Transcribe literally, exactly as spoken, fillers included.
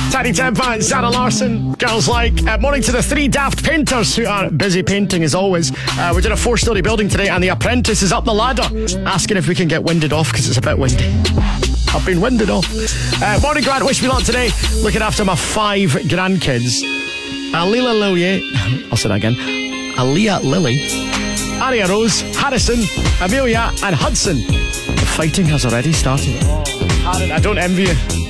Tiny Tempa and Sarah Larson. Girls Like. Uh, morning to the three daft painters who are busy painting as always. Uh, we're doing a four-storey building today and the apprentice is up the ladder asking if we can get winded off because it's a bit windy. I've been winded off. Uh, morning, Grant. Wish me luck today. Looking after my five grandkids. Alila Lillie. I'll say that again. Aaliyah Lily. Aria Rose. Harrison. Amelia and Hudson. The fighting has already started. Oh, Aaron, I don't envy you.